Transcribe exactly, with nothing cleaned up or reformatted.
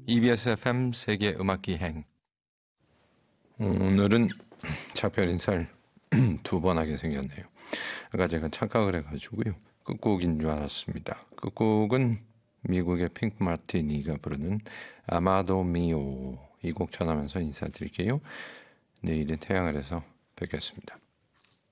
이비에스 에프엠 세계 음악기행. 오늘은 작별 인사를 두 번 하게 생겼네요. 아까 제가 착각을 해가지고요. 끝곡인 줄 알았습니다. 끝곡은 미국의 핑크 마티니가 부르는 아마도 미오, 이 곡 전하면서 인사드릴게요. 내일은 태양을 해서 뵙겠습니다.